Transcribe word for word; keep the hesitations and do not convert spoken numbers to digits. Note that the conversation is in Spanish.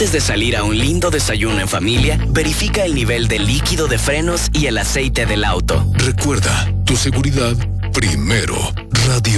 Antes de salir a un lindo desayuno en familia, verifica el nivel de líquido de frenos y el aceite del auto. Recuerda, tu seguridad primero. Radio